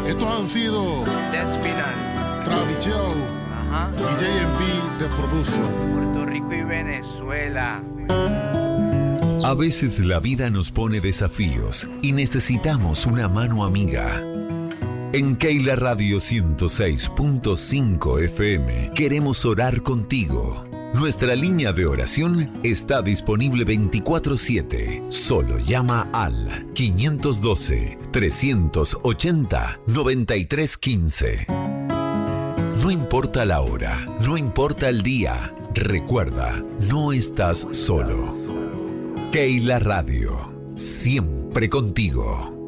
Estos han sido Despinal, Travis Joe ajá, y JMB The Producer. Puerto Rico y Venezuela. A veces la vida nos pone desafíos y necesitamos una mano amiga. En Keila Radio 106.5 FM queremos orar contigo. Nuestra línea de oración está disponible 24/7. Solo llama al 512-380-9315. No importa la hora, no importa el día. Recuerda, no estás solo. Keila Radio, siempre contigo.